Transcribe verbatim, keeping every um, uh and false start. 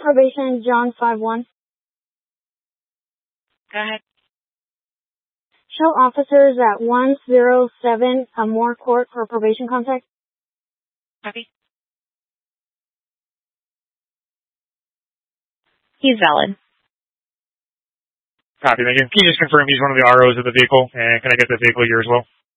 probation, John five one. Go ahead. Show officers at one oh seven Amore Court for probation contact. Copy. He's valid. Copy, thank you. Can you just confirm he's one of the R Os of the vehicle? And can I get the vehicle here as well?